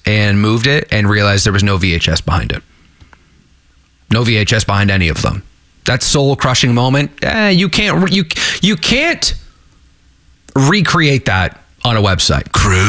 and moved it and realized there was no VHS behind it. No VHS behind any of them. That soul-crushing moment, you can't recreate that on a website.